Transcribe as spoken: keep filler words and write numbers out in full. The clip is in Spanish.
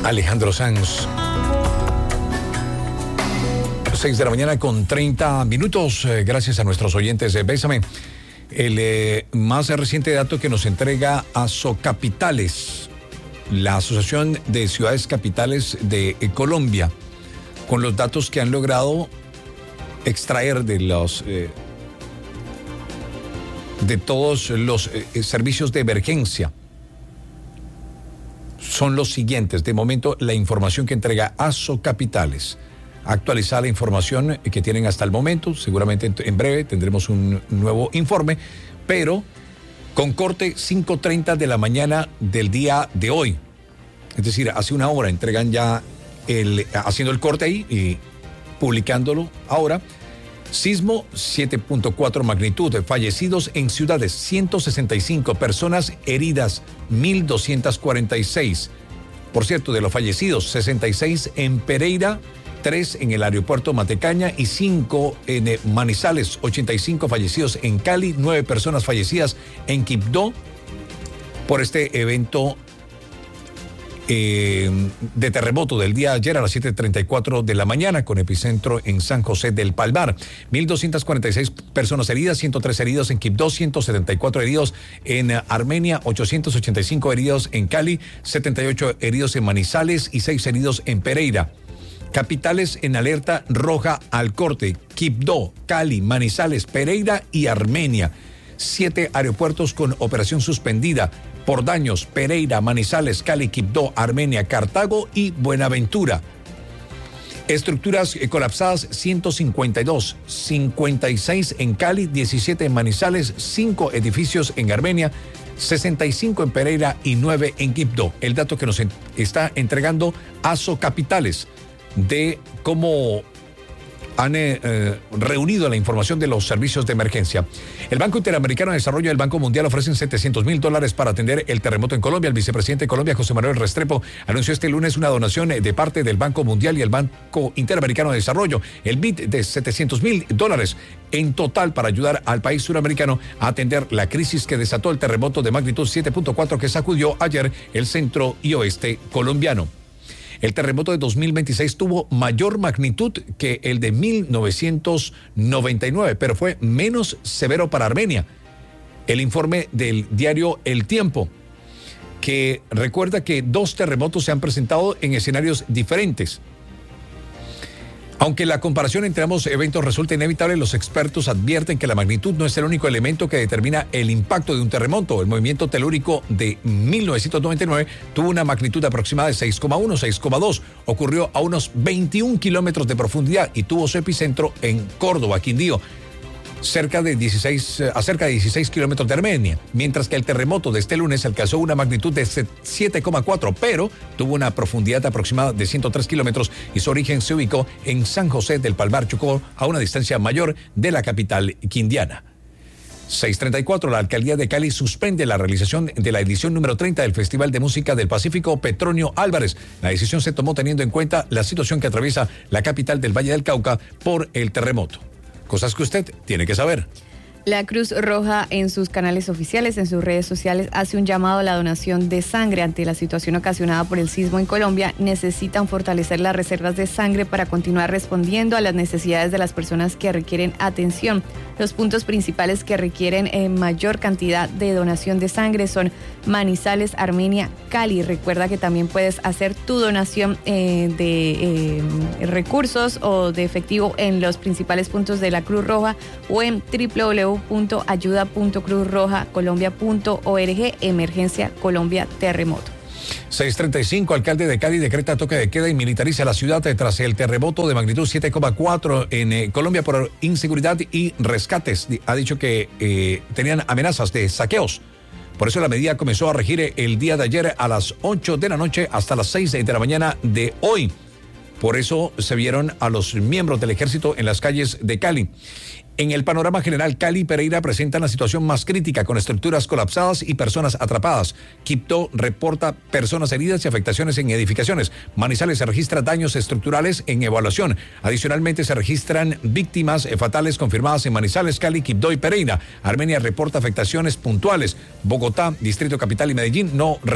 Alejandro Sanz. seis de la mañana con treinta minutos. Eh, gracias a nuestros oyentes de Bésame. El eh, más reciente dato que nos entrega Asocapitales, la Asociación de Ciudades Capitales de eh, Colombia, con los datos que han logrado extraer de los eh, de todos los eh, servicios de emergencia. Son los siguientes. De momento, la información que entrega Asocapitales. Actualizar la información que tienen hasta el momento. Seguramente en breve tendremos un nuevo informe, pero con corte cinco treinta de la mañana del día de hoy. Es decir, hace una hora entregan ya el, haciendo el corte ahí y publicándolo ahora. Sismo siete punto cuatro magnitud, fallecidos en ciudades ciento sesenta y cinco, personas heridas mil doscientos cuarenta y seis. Por cierto, de los fallecidos, sesenta y seis en Pereira, tres en el aeropuerto Matecaña y cinco en Manizales, ochenta y cinco fallecidos en Cali, nueve personas fallecidas en Quibdó por este evento eh, de terremoto del día de ayer a las siete treinta y cuatro de la mañana con epicentro en San José del Palmar. mil doscientas cuarenta y seis personas heridas, ciento tres heridos en Quibdó, ciento setenta y cuatro heridos en Armenia, ochocientos ochenta y cinco heridos en Cali, setenta y ocho heridos en Manizales y seis heridos en Pereira. Capitales en alerta roja al corte: Quibdó, Cali, Manizales, Pereira y Armenia. Siete aeropuertos con operación suspendida por daños: Pereira, Manizales, Cali, Quibdó, Armenia, Cartago y Buenaventura. Estructuras colapsadas: ciento cincuenta y dos, cincuenta y seis en Cali, diecisiete en Manizales, cinco edificios en Armenia, sesenta y cinco en Pereira y nueve en Quibdó. El dato que nos está entregando Asocapitales de cómo han eh, reunido la información de los servicios de emergencia. El Banco Interamericano de Desarrollo y el Banco Mundial ofrecen setecientos mil dólares para atender el terremoto en Colombia. El vicepresidente de Colombia, José Manuel Restrepo, anunció este lunes una donación de parte del Banco Mundial y el Banco Interamericano de Desarrollo, el B I D, de setecientos mil dólares en total para ayudar al país suramericano a atender la crisis que desató el terremoto de magnitud siete punto cuatro que sacudió ayer el centro y oeste colombiano. El terremoto de dos mil veintiséis tuvo mayor magnitud que el de mil novecientos noventa y nueve, pero fue menos severo para Armenia. El informe del diario El Tiempo, que recuerda que dos terremotos se han presentado en escenarios diferentes. Aunque la comparación entre ambos eventos resulta inevitable, los expertos advierten que la magnitud no es el único elemento que determina el impacto de un terremoto. El movimiento telúrico de mil novecientos noventa y nueve tuvo una magnitud aproximada de seis coma uno, seis coma dos. Ocurrió a unos veintiún kilómetros de profundidad y tuvo su epicentro en Córdoba, Quindío, cerca de dieciséis, a cerca de dieciséis kilómetros de Armenia, mientras que el terremoto de este lunes alcanzó una magnitud de siete coma cuatro, pero tuvo una profundidad aproximada de ciento tres kilómetros y su origen se ubicó en San José del Palmar, Chocó, a una distancia mayor de la capital quindiana. seis treinta y cuatro, la alcaldía de Cali suspende la realización de la edición número treinta del Festival de Música del Pacífico Petronio Álvarez. La decisión se tomó teniendo en cuenta la situación que atraviesa la capital del Valle del Cauca por el terremoto. Cosas que usted tiene que saber. La Cruz Roja en sus canales oficiales, en sus redes sociales, hace un llamado a la donación de sangre ante la situación ocasionada por el sismo en Colombia. Necesitan fortalecer las reservas de sangre para continuar respondiendo a las necesidades de las personas que requieren atención. Los puntos principales que requieren eh, mayor cantidad de donación de sangre son Manizales, Armenia, Cali. Recuerda que también puedes hacer tu donación eh, de eh, recursos o de efectivo en los principales puntos de la Cruz Roja o en doble u doble u doble u punto ayuda punto cruz roja colombia punto org, emergencia Colombia terremoto. seis treinta y cinco, alcalde de Cali decreta toque de queda y militariza la ciudad tras el terremoto de magnitud siete coma cuatro en eh, Colombia por inseguridad y rescates. Ha dicho que eh, tenían amenazas de saqueos. Por eso la medida comenzó a regir el día de ayer a las ocho de la noche hasta las seis de la mañana de hoy. Por eso se vieron a los miembros del ejército en las calles de Cali. En el panorama general, Cali y Pereira presentan la situación más crítica, con estructuras colapsadas y personas atrapadas. Quibdó reporta personas heridas y afectaciones en edificaciones. Manizales se registra daños estructurales en evaluación. Adicionalmente, se registran víctimas fatales confirmadas en Manizales, Cali, Quibdó y Pereira. Armenia reporta afectaciones puntuales. Bogotá, Distrito Capital y Medellín no